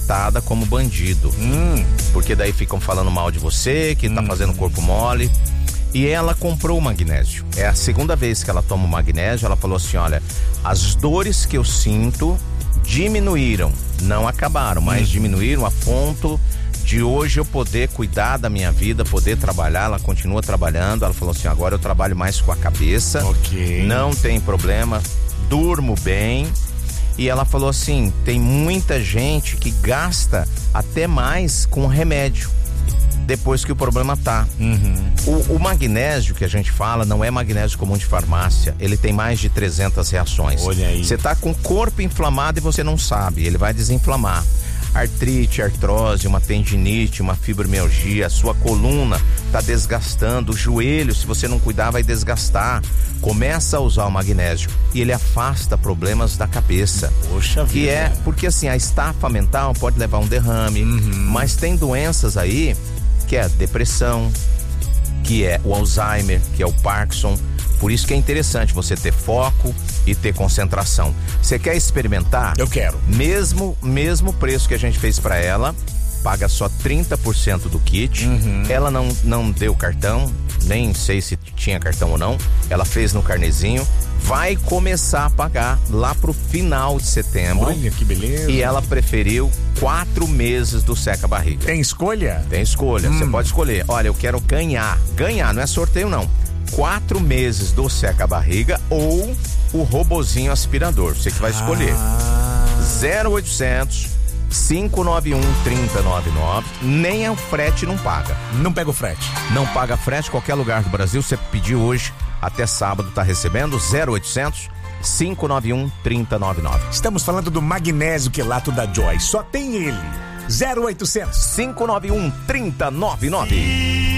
tratada como bandido. Porque daí ficam falando mal de você, que tá fazendo corpo mole. E ela comprou o magnésio. É a segunda vez que ela toma o magnésio. Ela falou assim, olha, as dores que eu sinto diminuíram, não acabaram, mas diminuíram a ponto de hoje eu poder cuidar da minha vida, poder trabalhar. Ela continua trabalhando. Ela falou assim, agora eu trabalho mais com a cabeça. Não tem problema, durmo bem. E ela falou assim, tem muita gente que gasta até mais com remédio depois que o problema tá. O magnésio que a gente fala não é magnésio comum de farmácia. Ele tem mais de 300 reações. Olha aí. Você tá com o corpo inflamado e você não sabe. Ele vai desinflamar. Artrite, artrose, uma tendinite, uma fibromialgia, a sua coluna tá desgastando, o joelho, se você não cuidar, vai desgastar. Começa a usar o magnésio e ele afasta problemas da cabeça. Poxa vida. Que é, porque assim, a estafa mental pode levar a um derrame, mas tem doenças aí que é a depressão, que é o Alzheimer, que é o Parkinson. Por isso que é interessante você ter foco e ter concentração. Você quer experimentar? Eu quero. Mesmo preço que a gente fez pra ela, paga só 30% do kit. Ela não deu cartão, nem sei se tinha cartão ou não. Ela fez no carnezinho. Vai começar a pagar lá pro final de setembro. Olha que beleza. E ela preferiu 4 meses do seca-barriga. Tem escolha? Tem escolha, você pode escolher. Olha, eu quero ganhar, não é sorteio não. 4 meses do seca-barriga ou o robozinho aspirador, você que vai escolher. 0800 591 3099. Nem o frete não paga. Não pega o frete. Não paga frete, qualquer lugar do Brasil. Você pediu hoje, até sábado tá recebendo. 0800 591 3099. Estamos falando do magnésio quelato da Joy. Só tem ele. 0800 591 3099.